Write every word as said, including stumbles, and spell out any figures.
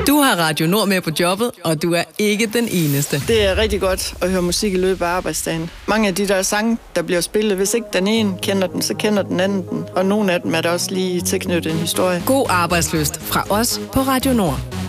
Du har Radio Nord med på jobbet, og du er ikke den eneste. Det er rigtig godt at høre musik i løbet af arbejdsdagen. Mange af de der sange, der bliver spillet, hvis ikke den ene kender den, så kender den anden den. Og nogle af dem er der også lige tilknyttet en historie. God arbejdslyst fra os på Radio Nord.